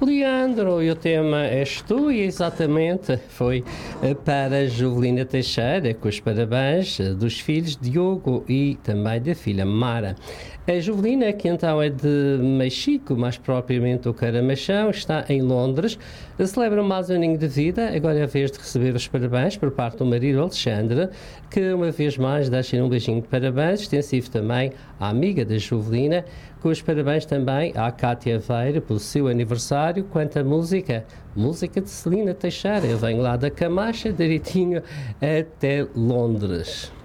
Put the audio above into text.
Leandro, e o tema és tu, e exatamente foi para a Jovelina Teixeira, com os parabéns dos filhos Diogo e também da filha Mara. A Jovelina, que então é de Mexico, mais propriamente o Caramachão, está em Londres, celebra mais um aninho de vida. Agora é a vez de receber os parabéns por parte do marido Alexandre, que uma vez mais deixa um beijinho de parabéns, extensivo também à amiga da Jovelina, com os parabéns também à Cátia Veira pelo seu aniversário. Quanto à música de Celina Teixeira, eu venho lá da Camacha, direitinho até Londres.